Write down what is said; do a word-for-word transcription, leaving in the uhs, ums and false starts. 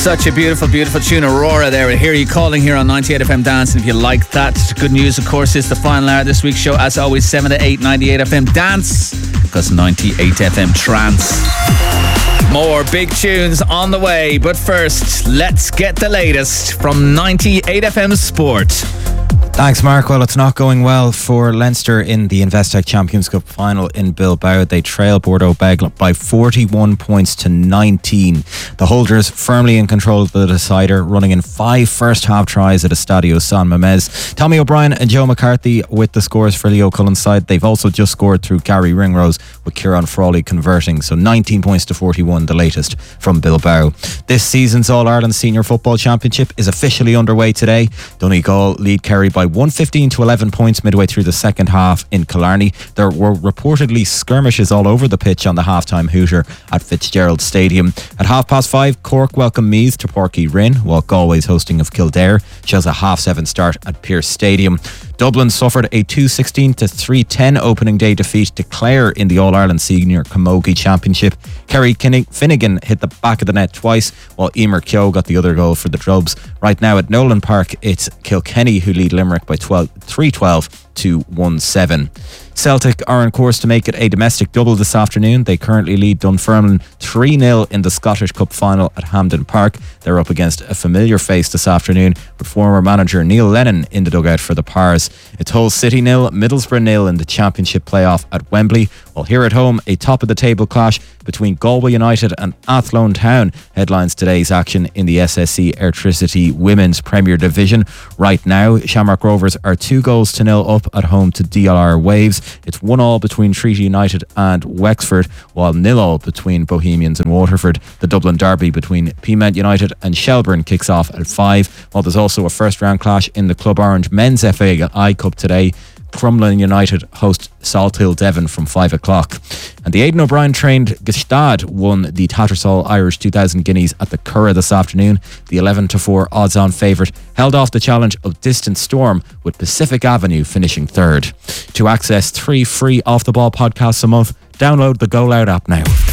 Such a beautiful, beautiful tune, Aurora there. I hear you calling here on ninety-eight F M Dance. And if you like that, good news, of course, is the final hour of this week's show. As always, seven to eight, ninety-eight F M Dance, because ninety-eight F M Trance. More big tunes on the way. But first, let's get the latest from ninety-eight F M Sport. Thanks, Mark. Well, it's not going well for Leinster in the Investec Champions Cup final in Bilbao. They trail Bordeaux Bègles by forty-one points to nineteen. The holders firmly in control of the decider, running in five first-half tries at Estadio San Mamés. Tommy O'Brien and Joe McCarthy with the scores for Leo Cullen's side. They've also just scored through Gary Ringrose, with Kieran Frawley converting. So nineteen points to forty-one, the latest from Bilbao. This season's All-Ireland Senior Football Championship is officially underway today. Donegal lead Kerry by one fifteen to eleven points midway through the second half in Killarney. There were reportedly skirmishes all over the pitch on the half-time hooter at Fitzgerald Stadium. At half past five, Cork welcome Meath to Páirc Uí Rinn, while Galway's hosting of Kildare shows a half seven start at Pearse Stadium. Dublin suffered a two sixteen to three ten opening day defeat to Clare in the All-Ireland Senior Camogie Championship. Kerry Finnegan hit the back of the net twice, while Emer Keogh got the other goal for the Drubs. Right now at Nolan Park, it's Kilkenny who lead Limerick by three twelve to one seven. Celtic are on course to make it a domestic double this afternoon. They currently lead Dunfermline three nil in the Scottish Cup final at Hampden Park. They're up against a familiar face this afternoon, with former manager Neil Lennon in the dugout for the Pars. It's Hull City nil, Middlesbrough nil in the Championship playoff at Wembley. While here at home, a top-of-the-table clash between Galway United and Athlone Town headlines today's action in the S S C Airtricity Women's Premier Division. Right now, Shamrock Rovers are two goals to nil up at home to D L R Waves. It's one all between Treaty United and Wexford, while nil all between Bohemians and Waterford. The Dublin derby between Peamount United and Shelbourne kicks off at five. While there's also a first round clash in the Club Orange Men's F A I Cup today. Crumlin United host Salthill Devon from five o'clock. And the Aidan O'Brien trained Gstaad won the Tattersall Irish two thousand guineas at the Curragh this afternoon. The eleven to four odds-on favourite held off the challenge of Distant Storm, with Pacific Avenue finishing third. To access three free Off The Ball podcasts a month, download the Go Loud app now.